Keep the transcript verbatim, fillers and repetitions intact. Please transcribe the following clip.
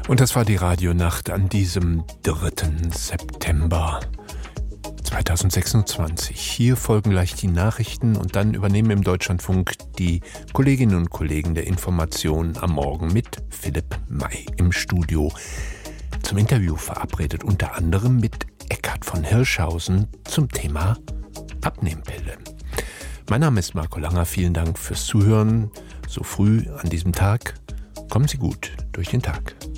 Und das war die Radionacht an diesem dritten September zweitausendsechsundzwanzig. Hier folgen gleich die Nachrichten und dann übernehmen im Deutschlandfunk die Kolleginnen und Kollegen der Information am Morgen mit Philipp May im Studio. Zum Interview verabredet unter anderem mit Eckhard von Hirschhausen zum Thema Abnehmpille. Mein Name ist Marco Langer, vielen Dank fürs Zuhören. So früh an diesem Tag, kommen Sie gut durch den Tag.